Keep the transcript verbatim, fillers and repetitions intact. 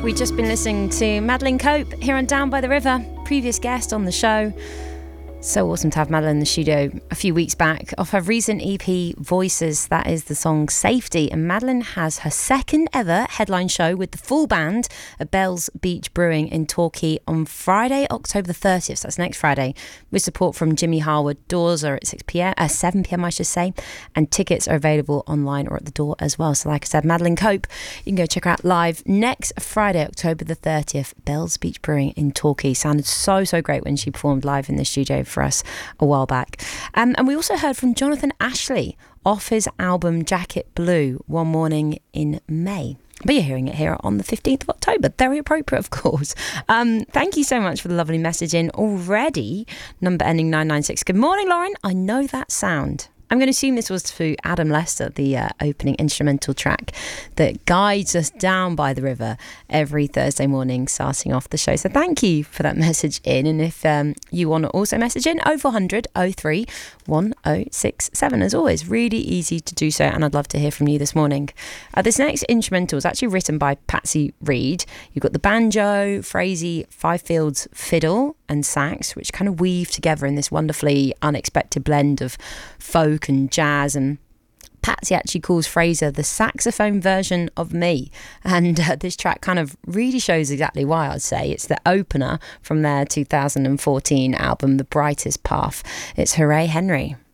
We've just been listening to Madeline Cope here on Down by the River, previous guest on the show. So awesome to have Madeline in the studio a few weeks back. Off her recent E P, Voices, that is the song Safety. And Madeline has her second ever headline show with the full band at Bells Beach Brewing in Torquay on Friday, October the thirtieth. So that's next Friday, with support from Jimmy Harwood. Doors are at six p.m, uh, seven p.m, I should say. And tickets are available online or at the door as well. So like I said, Madeline Cope, you can go check her out live next Friday, October the thirtieth, Bells Beach Brewing in Torquay. Sounded so, so great when she performed live in the studio for us a while back. Um, and we also heard from Jonathan Ashley off his album Jacket Blue, One Morning in May. But you're hearing it here on the fifteenth of October. Very appropriate, of course. Um, thank you so much for the lovely messaging already. Number ending nine nine six. Good morning, Lauren. I know that sound. I'm going to assume this was for Adam Lester, the uh, opening instrumental track that guides us down by the river every Thursday morning, starting off the show. So thank you for that message in. And if um, you want to also message in, oh four hundred, oh three, one oh six seven. As always, really easy to do so. And I'd love to hear from you this morning. Uh, this next instrumental is actually written by Patsy Reed. You've got the banjo, Frazee, Five Fields fiddle and sax, which kind of weave together in this wonderfully unexpected blend of folk and jazz. And Patsy actually calls Fraser the saxophone version of me, and uh, this track kind of really shows exactly why. I'd say it's the opener from their two thousand fourteen album The Brightest Path. It's Hooray Henry.